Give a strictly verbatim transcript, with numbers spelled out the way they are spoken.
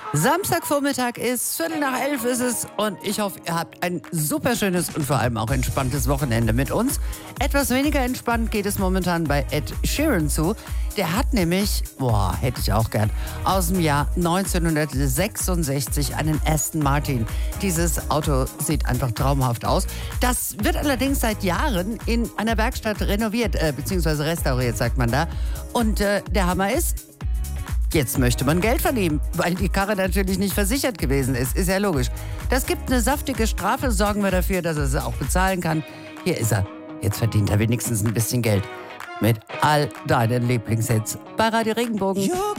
Samstagvormittag ist, Viertel nach elf ist es und ich hoffe, ihr habt ein super schönes und vor allem auch entspanntes Wochenende mit uns. Etwas weniger entspannt geht es momentan bei Ed Sheeran zu. Der hat nämlich, boah, hätte ich auch gern, aus dem Jahr neunzehnhundertsechsundsechzig einen Aston Martin. Dieses Auto sieht einfach traumhaft aus. Das wird allerdings seit Jahren in einer Werkstatt renoviert, äh, beziehungsweise restauriert, sagt man da. Und äh, der Hammer ist, jetzt möchte man Geld verdienen, weil die Karre natürlich nicht versichert gewesen ist. Ist ja logisch. Das gibt eine saftige Strafe, sorgen wir dafür, dass er sie auch bezahlen kann. Hier ist er. Jetzt verdient er wenigstens ein bisschen Geld. Mit all deinen Lieblingshits bei Radio Regenbogen.